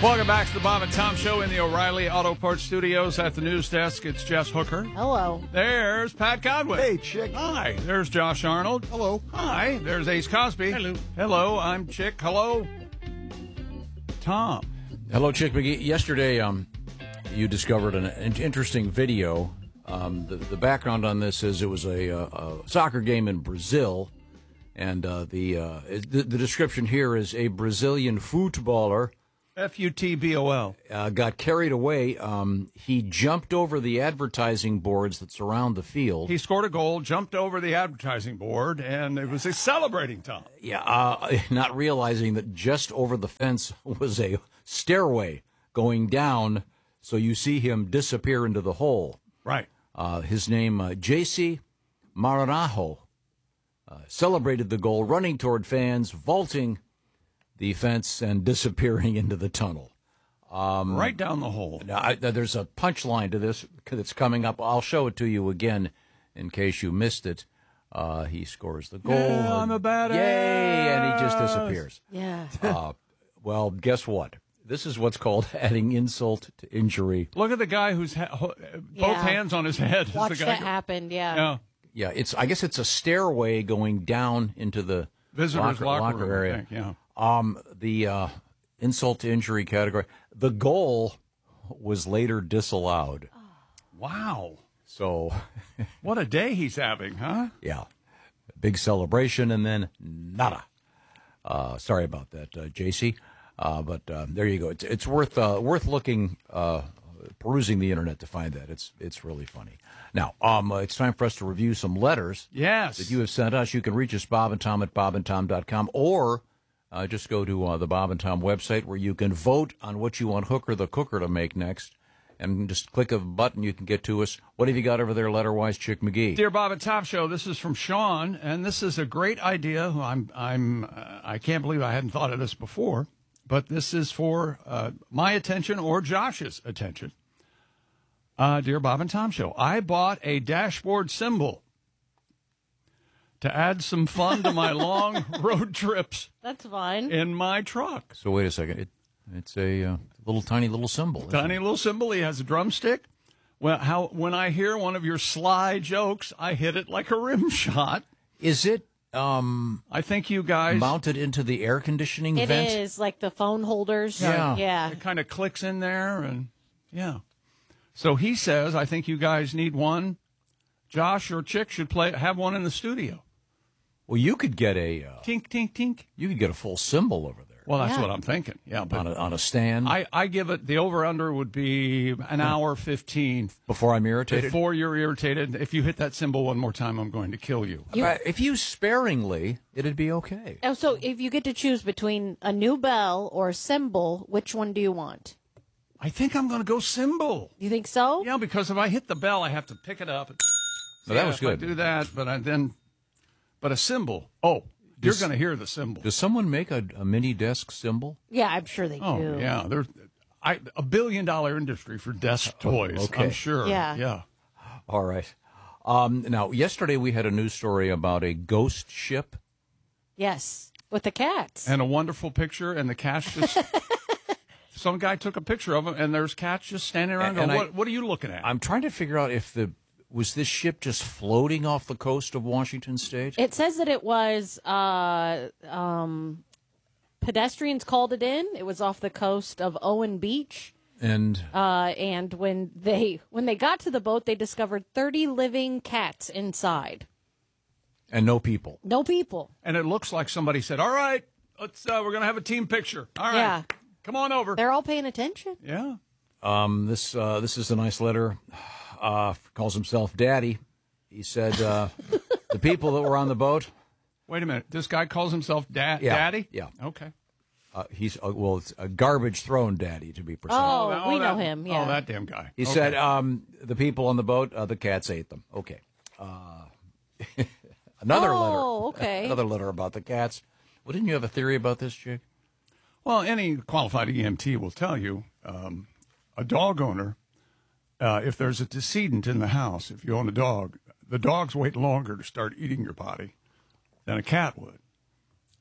Welcome back to the Bob and Tom Show in the O'Reilly Auto Parts Studios. At the news desk, it's Jess Hooker. Hello. There's Pat Godwin. Hey, Chick. Hi. There's Josh Arnold. Hello. Hi. There's Ace Cosby. Hello. Hello. I'm Chick. Hello. Tom. Hello, Chick McGee. Yesterday, you discovered an interesting video. The background on this is it was a soccer game in Brazil, and the description here is a Brazilian footballer. Futbol. Got carried away. He jumped over the advertising boards that surround the field. He scored a goal, jumped over the advertising board, and it was a celebrating, Tom. Yeah, not realizing that just over the fence was a stairway going down, so you see him disappear into the hole. Right. His name, JC Maranhão, celebrated the goal, running toward fans, vaulting the fence and disappearing into the tunnel. Right down the hole. Now, there's a punchline to this that's coming up. I'll show it to you again in case you missed it. He scores the goal. Yeah, I'm a badass. Yay, and he just disappears. Yeah. Well, guess what? This is what's called adding insult to injury. Look at the guy who's both hands on his head. Watch the guy that happen, Yeah. Yeah, I guess it's a stairway going down into the Visitors' locker room, area. I think, yeah. The insult to injury category. The goal was later disallowed. Wow. So, what a day he's having, huh? yeah, big celebration and then nada. Sorry about that, JC. But there you go. It's worth looking, perusing the internet to find that. It's really funny. Now, it's time for us to review some letters. Yes. That you have sent us. You can reach us, Bob and Tom at bobandtom.com, or just go to the Bob and Tom website where you can vote on what you want Hooker the Cooker to make next. And just click a button, you can get to us. What have you got over there letter-wise, Chick McGee? Dear Bob and Tom Show, this is from Sean, and this is a great idea. I can't believe I hadn't thought of this before, but this is for my attention or Josh's attention. Dear Bob and Tom Show, I bought a dashboard symbol to add some fun to my long road trips. That's fine. In my truck. So wait a second. It's a tiny little symbol. Tiny little symbol. He has a drumstick. Well, when I hear one of your sly jokes, I hit it like a rim shot. Is it? I think you guys mounted into the air conditioning It vent. is like the phone holders. Yeah. It kind of clicks in there, and yeah. So he says, I think you guys need one. Josh or Chick should have one in the studio. Well, you could get a tink, tink, tink. You could get a full symbol over there. Well, that's what I'm thinking. Yeah, but on a stand. I give it the over/under would be an hour 15 before I'm irritated. Before you're irritated, if you hit that symbol one more time, I'm going to kill you. If you sparingly, it'd be okay. Oh, so if you get to choose between a new bell or a symbol, which one do you want? I think I'm going to go symbol. You think so? Yeah, because if I hit the bell, I have to pick it up. So that was good. I do that, but a symbol. Oh, you're going to hear the symbol. Does someone make a mini desk symbol? Yeah, I'm sure they do. Oh, yeah. There's a $1 billion industry for desk toys, okay. I'm sure. Yeah. All right. Now, yesterday we had a news story about a ghost ship. Yes, with the cats. And a wonderful picture, and the cats just... Some guy took a picture of them, and there's cats just standing around going, what are you looking at? I'm trying to figure out if was this ship just floating off the coast of Washington State? It says that it was pedestrians called it in. It was off the coast of Owen Beach. And when they got to the boat, they discovered 30 living cats inside. And no people. No people. And it looks like somebody said, all right, we're going to have a team picture. All right. Yeah. Come on over. They're all paying attention. Yeah. This is a nice letter. Calls himself Daddy. He said the people that were on the boat. Wait a minute. This guy calls himself Daddy? Yeah. Okay. He's it's a garbage thrown daddy, to be precise. Oh, we know him. Yeah. Oh, that damn guy. He said the people on the boat, the cats ate them. Okay. Another letter. Okay. Another letter about the cats. Well, didn't you have a theory about this, Chick? Well, any qualified EMT will tell you, a dog owner, if there's a decedent in the house, if you own a dog, the dogs wait longer to start eating your body than a cat would.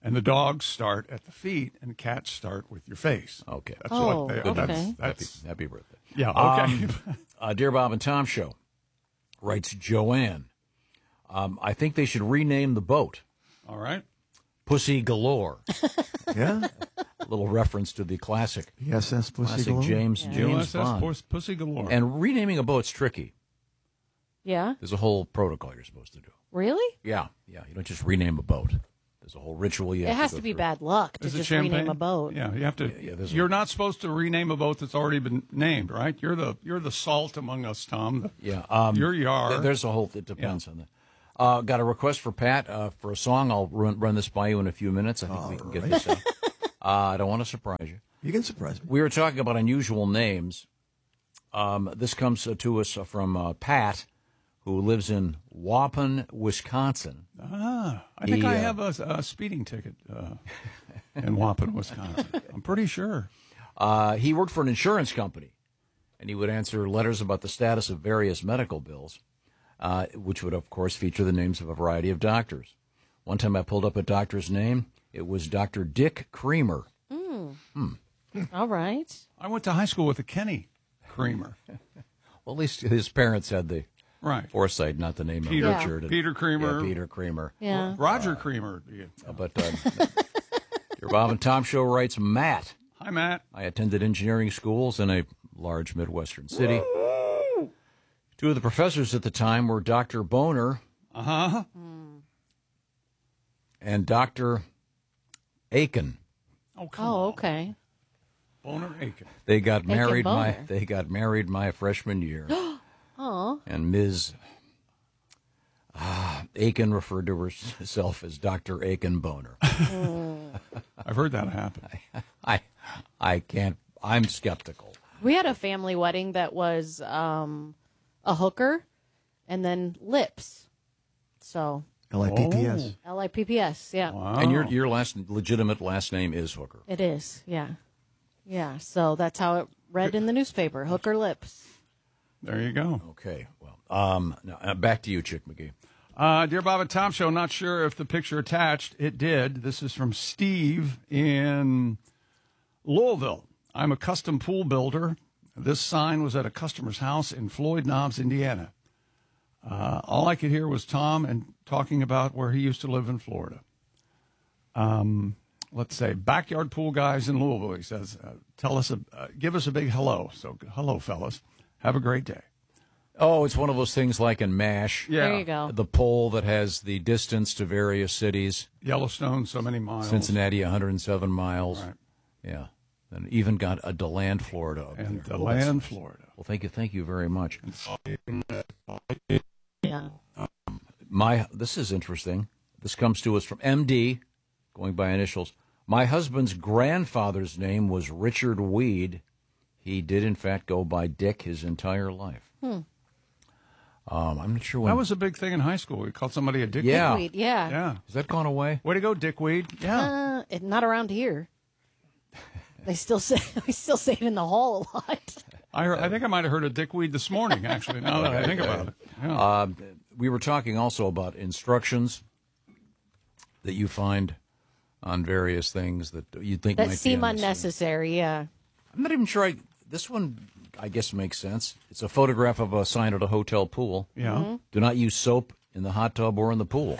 And the dogs start at the feet, and cats start with your face. Okay. That's Oh, what they, okay. that's Happy birthday. yeah, okay. Dear Bob and Tom Show, writes Joanne. I think they should rename the boat All right. Pussy Galore. Yeah. A little reference to the classic Yes, Pussy classic Galore. James USS Bond. Pussy Galore. And renaming a boat's tricky. Yeah. There's a whole protocol you're supposed to do. Really? Yeah. You don't just rename a boat. There's a whole ritual you It have has to go to be through. bad luck to Is it just champagne? rename a boat. Yeah, you have to. there's You're not supposed to rename a boat that's already been named, right? You're the salt among us, Tom. Yeah. You're Yar. There's a whole, it depends on that. Got a request for Pat for a song. I'll run this by you in a few minutes. I think we can get this out. I don't want to surprise you. You can surprise me. We were talking about unusual names. This comes to us from Pat, who lives in Waupun, Wisconsin. I think I have a speeding ticket in Waupun, Wisconsin. I'm pretty sure. He worked for an insurance company, and he would answer letters about the status of various medical bills, which would, of course, feature the names of a variety of doctors. One time I pulled up a doctor's name. It was Dr. Dick Creamer. All right. I went to high school with a Kenny Creamer. Well, at least his parents had the Right. foresight not to name him Peter- Richard. Peter Creamer. Yeah, Peter Creamer. Yeah. Roger Creamer. But your Bob and Tom Show writes, Matt. Hi, Matt. I attended engineering schools in a large Midwestern city. Two of the professors at the time were Dr. Boner and Dr. Aiken. Oh, come Oh, on. okay. Boner Aiken. They got married Boner. my freshman year. Oh. And Ms. Aiken referred to herself as Dr. Aiken Boner. I've heard that happen. I can't. I'm skeptical. We had a family wedding that was a hooker and then lips. So LIPPS. LIPPS, yeah. Wow. And your legitimate last name is Hooker. It is, yeah. Yeah, so that's how it read in the newspaper, hooker lips. There you go. Okay. Well, now, back to you, Chick McGee. Dear Bob and Tom Show, not sure if the picture attached. It did. This is from Steve in Louisville. I'm a custom pool builder. This sign was at a customer's house in Floyd Knobs, Indiana. All I could hear was Tom and talking about where he used to live in Florida. Let's say backyard pool guys in Louisville. He says, give us a big hello. So hello, fellas. Have a great day. Oh, it's one of those things like in MASH. Yeah. There you go. The pole that has the distance to various cities. Yellowstone, so many miles. Cincinnati, 107 miles. Right. Yeah. And even got a DeLand, Florida up And there. DeLand, Florida. Well, thank you very much. Yeah. This is interesting. This comes to us from MD, going by initials. My husband's grandfather's name was Richard Weed. He did, in fact, go by Dick his entire life. I'm not sure when. That was a big thing in high school. We called somebody a dickweed. Yeah. Dickweed, yeah. Yeah. Has that gone away? Way to go, dickweed. Yeah. Not around here. They still say it in the hall a lot. I think I might have heard a dickweed this morning, actually, now that I think about it. Yeah. We were talking also about instructions that you find on various things that you think That might seem be on this thing. unnecessary, yeah. I'm not even sure. This one, I guess, makes sense. It's a photograph of a sign at a hotel pool. Yeah. Mm-hmm. Do not use soap in the hot tub or in the pool.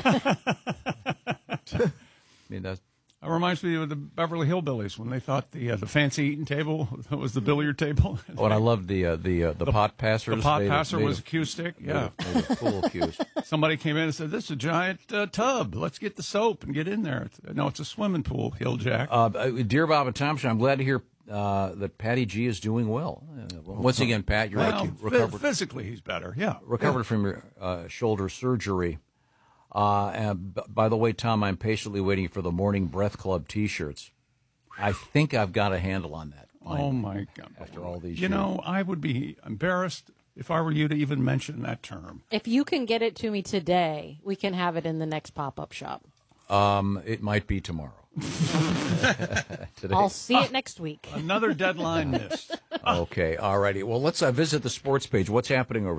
I mean, that's. It reminds me of the Beverly Hillbillies when they thought the fancy eating table was the billiard table. Oh, and I love the pot passers. The pot made passer made was a of- cue stick. made Yeah. of- made of pool cues. Somebody came in and said, "This is a giant tub. Let's get the soap and get in there." No, it's a swimming pool, Hilljack. Dear Bob and Tom, I'm glad to hear that Patty G is doing well. Once again, Pat, you're recovered. Physically, he's better. Yeah. Recovered from your shoulder surgery. And by the way, Tom, I'm patiently waiting for the Morning Breath Club T-shirts. I think I've got a handle on that. Oh, my God. After all these You years. know, I would be embarrassed if I were you to even mention that term. If you can get it to me today, we can have it in the next pop-up shop. It might be tomorrow. Today. I'll see it next week. Another deadline missed. Okay, all righty. Well, let's visit the sports page. What's happening over there?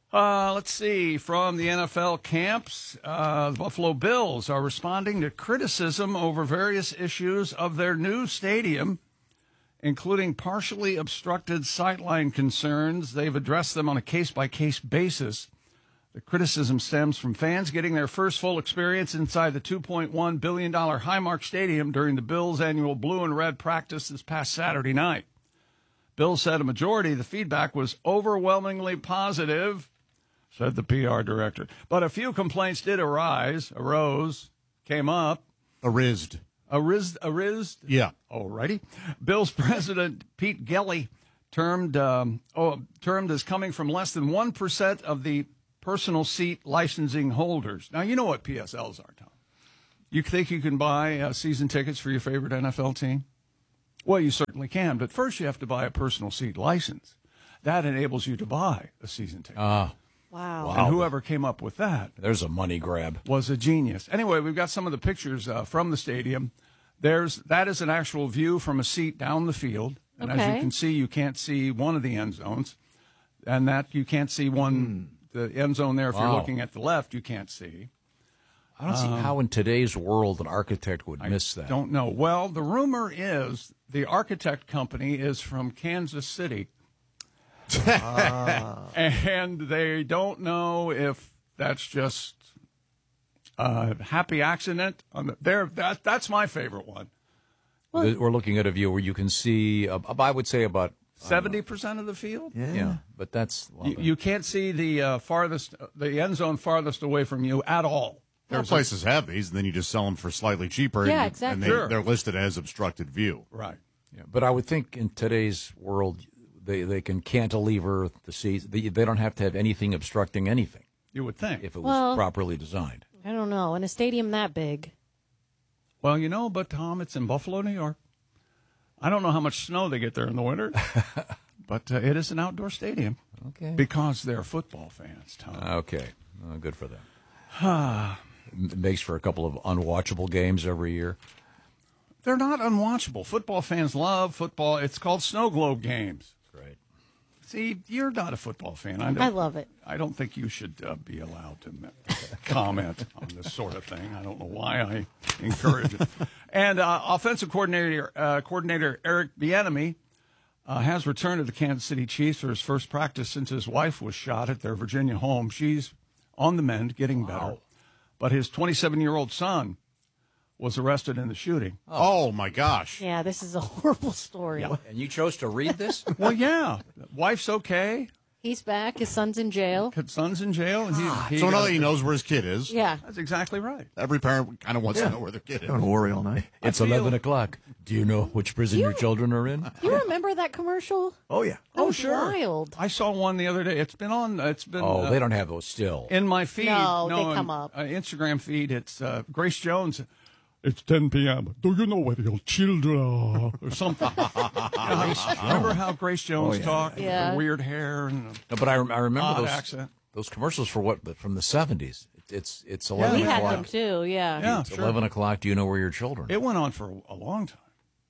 Let's see. From the NFL camps, the Buffalo Bills are responding to criticism over various issues of their new stadium, including partially obstructed sightline concerns. They've addressed them on a case-by-case basis. The criticism stems from fans getting their first full experience inside the $2.1 billion Highmark Stadium during the Bills' annual blue and red practice this past Saturday night. Bills said a majority of the feedback was overwhelmingly positive, said the PR director. But a few complaints did came up. Arizzed. Yeah. Alrighty. Bills president Pete Gelly termed as coming from less than 1% of the personal seat licensing holders. Now, you know what PSLs are, Tom. You think you can buy season tickets for your favorite NFL team? Well, you certainly can, but first you have to buy a personal seat license. That enables you to buy a season ticket. Wow. And whoever came up with that, there's a money grab, was a genius. Anyway, we've got some of the pictures from the stadium. That is an actual view from a seat down the field. And as you can see, you can't see one of the end zones. And that you can't see the end zone there. If you're looking at the left, you can't see. I don't see how in today's world an architect would miss that. Don't know. Well, the rumor is the architect company is from Kansas City. And they don't know if that's just a happy accident. That's my favorite one. Well, we're looking at a view where you can see, I would say about 70% of the field. Yeah, but that's you can't see the end zone farthest away from you at all. There are places have these, and then you just sell them for slightly cheaper. Yeah, and, exactly. And they're listed as obstructed view. Right. Yeah, but I would think in today's world, they can cantilever the seats. They don't have to have anything obstructing anything. You would think. If it was properly designed. I don't know. In a stadium that big. Well, but Tom, it's in Buffalo, New York. I don't know how much snow they get there in the winter, but it is an outdoor stadium. Okay. Because they're football fans, Tom. Okay. Good for them. It makes for a couple of unwatchable games every year. They're not unwatchable. Football fans love football. It's called snow globe games. Great. See, you're not a football fan. I love it. I don't think you should be allowed to comment on this sort of thing. I don't know why I encourage it. And offensive coordinator Eric Bieniemy has returned to the Kansas City Chiefs for his first practice since his wife was shot at their Virginia home. She's on the mend, getting better. But his 27-year-old son was arrested in the shooting. Oh, my gosh. Yeah, this is a horrible story. Yeah. And you chose to read this? Well, yeah. Wife's okay. He's back. His son's in jail. His son's in jail. And so now that he knows where his kid is. Yeah. That's exactly right. Every parent kind of wants to know where their kid is. Don't worry all night. It's 11 o'clock. Do you know which prison your children are in? Do you remember that commercial? Oh, yeah. That was sure. wild. I saw one the other day. It's been they don't have those still. in my feed. No, they come up. Instagram feed. It's Grace Jones. It's 10 p.m. Do you know where your children are? Or something. Remember how Grace Jones talked? Yeah. With the weird hair and No, but I remember accent. those commercials for what? But from the 70s. It's 11 We had o'clock. them too, yeah. Yeah, It's sure. 11 o'clock. Do you know where your children are? It went on for a long time.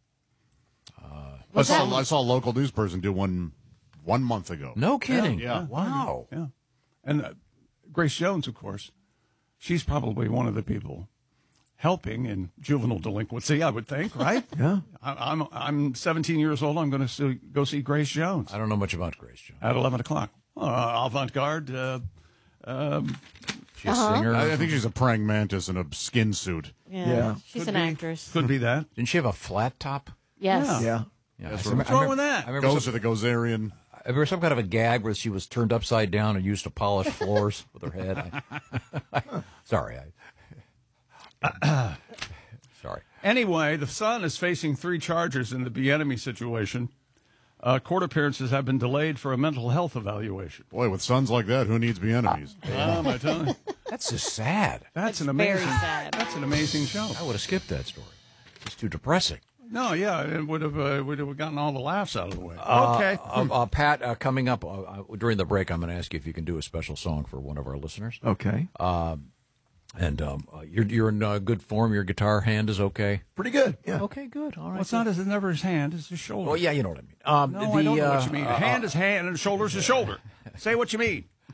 I saw a local news person do one 1 month ago. No kidding. Yeah. Wow. Yeah. And Grace Jones, of course, she's probably one of the people helping in juvenile delinquency, I would think, right? Yeah. I'm 17 years old. I'm going to go see Grace Jones I don't know much about Grace Jones. at 11 o'clock. Avant-garde. She's a singer. I think she's a praying mantis in a skin suit. Yeah. She's Could an be. actress. Could be that. Didn't she have a flat top? Yes. Yeah. Yeah. That's I right. What's wrong with that? I remember Goes to the Gozerian. I remember some kind of a gag where she was turned upside down and used to polish floors with her head. Sorry. Sorry. Anyway, the son is facing 3 charges in the Bieniemy situation. Court appearances have been delayed for a mental health evaluation. Boy, with sons like that, who needs to be enemies? I tell you, That's just sad. that's an very amazing. sad. That's an amazing show. I would have skipped that story. It's too depressing. No, yeah, it would have gotten all the laughs out of the way. Okay. Pat, coming up during the break, I'm going to ask you if you can do a special song for one of our listeners. Okay. And you're in good form. Your guitar hand is okay. Pretty good. Yeah. Okay, good. All right. Well, it's never his hand; it's his shoulder. Well, yeah, you know what I mean. No, I don't know what you mean. A hand is hand, and a shoulder's a shoulder. Say what you mean.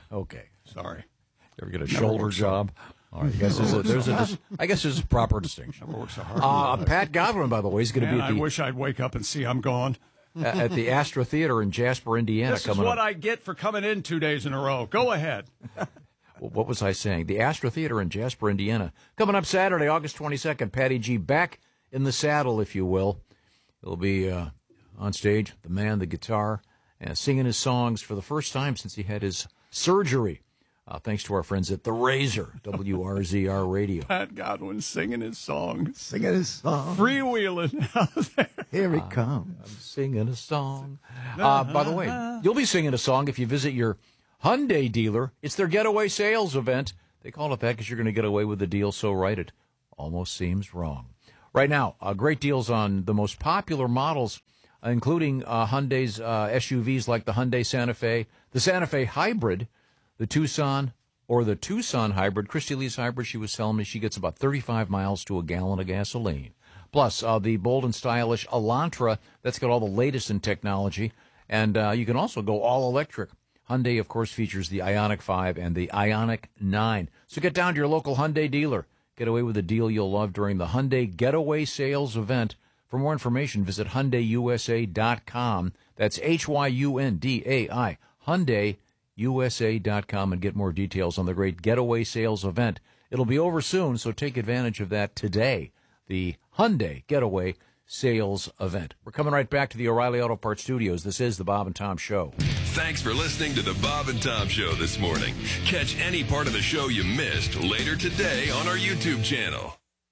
Okay. Sorry. Ever get a shoulder job? All right. I guess there's a proper distinction. Never worked so hard. Pat Godwin, by the way, is going to be at I the, wish I'd wake up and see I'm gone. at the Astra Theater in Jasper, Indiana. This is what I get for coming in 2 days in a row. Go ahead. What was I saying? The Astra Theater in Jasper, Indiana. Coming up Saturday, August 22nd. Patty G back in the saddle, if you will. He'll be on stage, the man, the guitar, and singing his songs for the first time since he had his surgery. Thanks to our friends at The Razor, WRZR Radio. Pat Godwin singing his songs. Singing his song. Freewheeling out there. Here he comes. I'm singing a song. By the way, you'll be singing a song if you visit your Hyundai dealer. It's their getaway sales event. They call it that because you're going to get away with the deal so right it almost seems wrong. Right now, great deals on the most popular models, including Hyundai's SUVs like the Hyundai Santa Fe, the Santa Fe Hybrid, the Tucson, or the Tucson Hybrid. Christy Lee's Hybrid, she was telling me she gets about 35 miles to a gallon of gasoline. Plus, the bold and stylish Elantra, that's got all the latest in technology. And you can also go all electric. Hyundai, of course, features the Ioniq 5 and the Ioniq 9. So get down to your local Hyundai dealer. Get away with a deal you'll love during the Hyundai Getaway Sales event. For more information, visit HyundaiUSA.com. That's HYUNDAI, HyundaiUSA.com, and get more details on the great Getaway Sales event. It'll be over soon, so take advantage of that today. The Hyundai Getaway Sales event. We're coming right back to the O'Reilly Auto Parts Studios. This is the Bob and Tom Show. Thanks for listening to the Bob and Tom Show this morning. Catch any part of the show you missed later today on our YouTube channel.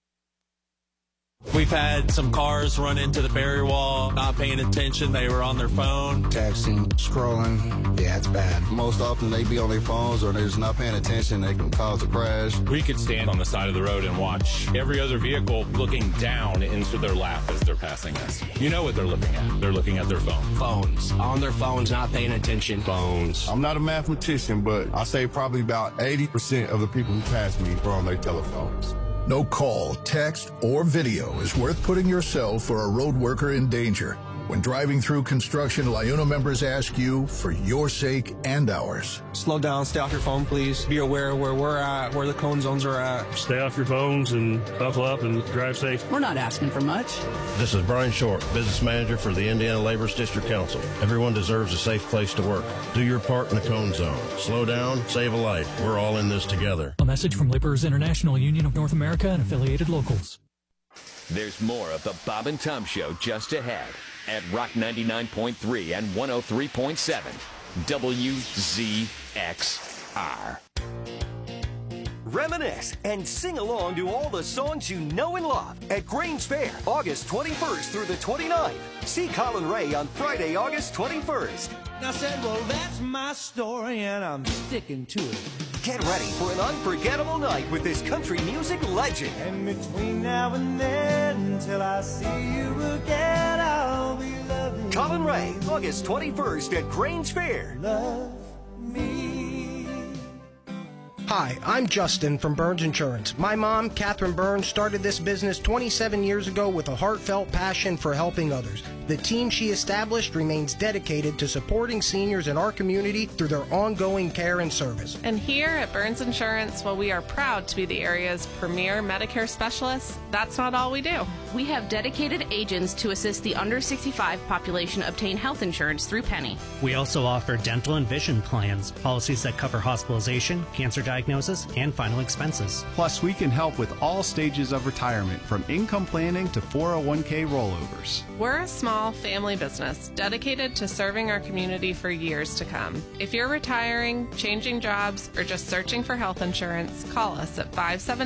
We've had some cars run into the barrier wall, not paying attention. They were on their phone. Texting, scrolling. Yeah, it's bad. Most often they be on their phones or they're just not paying attention. They can cause a crash. We could stand on the side of the road and watch every other vehicle looking down into their lap as they're passing us. You know what they're looking at. They're looking at their phone. Phones. On their phones, not paying attention. Phones. I'm not a mathematician, but I say probably about 80% of the people who pass me were on their telephones. No call, text, or video is worth putting yourself or a road worker in danger. When driving through construction, LIUNA members ask you for your sake and ours. Slow down, stay off your phone, please. Be aware of where we're at, where the cone zones are at. Stay off your phones and buckle up and drive safe. We're not asking for much. This is Brian Short, business manager for the Indiana Laborers District Council. Everyone deserves a safe place to work. Do your part in the cone zone. Slow down, save a life. We're all in this together. A message from Laborers International Union of North America and affiliated locals. There's more of the Bob and Tom Show just ahead at Rock 99.3 and 103.7 WZXR. Reminisce and sing along to all the songs you know and love at Grange Fair, August 21st through the 29th. See Colin Ray on Friday, August 21st. I said, well, that's my story, and I'm sticking to it. Get ready for an unforgettable night with this country music legend. And between now and then, until I see you again, I'll be loving Colin Ray, August 21st at Grange Fair. Love me. Hi, I'm Justin from Burns Insurance. My mom, Catherine Burns, started this business 27 years ago with a heartfelt passion for helping others. The team she established remains dedicated to supporting seniors in our community through their ongoing care and service. And here at Burns Insurance, while we are proud to be the area's premier Medicare specialists, that's not all we do. We have dedicated agents to assist the under 65 population obtain health insurance through Penny. We also offer dental and vision plans, policies that cover hospitalization, cancer diagnosis, and final expenses. Plus, we can help with all stages of retirement, from income planning to 401k rollovers. We're a small family business dedicated to serving our community for years to come. If you're retiring, changing jobs, or just searching for health insurance, call us at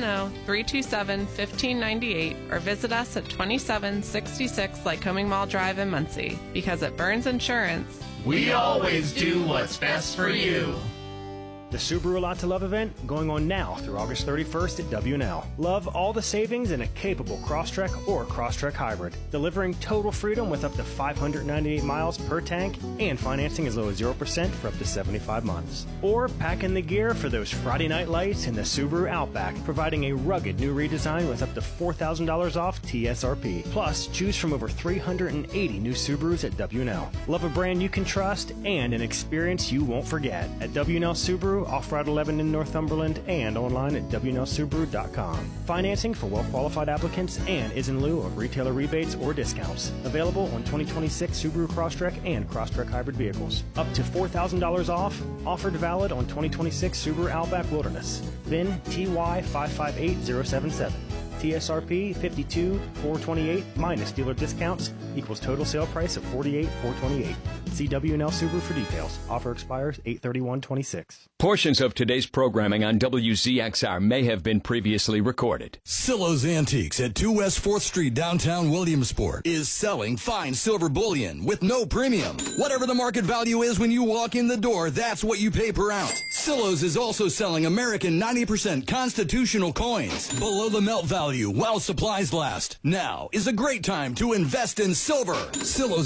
570-327-1598 or visit us at 2766 Lycoming Mall Drive in Muncie. Because at Burns Insurance, we always do what's best for you. The Subaru A Lot to Love event going on now through August 31st at W&L. Love all the savings in a capable Crosstrek or Crosstrek Hybrid, delivering total freedom with up to 598 miles per tank and financing as low as 0% for up to 75 months. Or pack in the gear for those Friday night lights in the Subaru Outback, providing a rugged new redesign with up to $4,000 off TSRP. Plus, choose from over 380 new Subarus at W&L. Love a brand you can trust and an experience you won't forget. At W&L Subaru, Subaru, off Route 11 in Northumberland, and online at WNLSubaru.com. Financing for well-qualified applicants and is in lieu of retailer rebates or discounts. Available on 2026 Subaru Crosstrek and Crosstrek hybrid vehicles. Up to $4,000 off. Offered valid on 2026 Subaru Outback Wilderness. VIN TY 558077. TSRP 52,428 minus dealer discounts equals total sale price of $48,428. See WNL Subaru for details. Offer expires 8/31/26. Portions of today's programming on WZXR may have been previously recorded. Silo's Antiques at 2 West 4th Street, downtown Williamsport, is selling fine silver bullion with no premium. Whatever the market value is when you walk in the door, that's what you pay per ounce. Silo's is also selling American 90% constitutional coins below the melt value while supplies last. Now is a great time to invest in silver. Silo's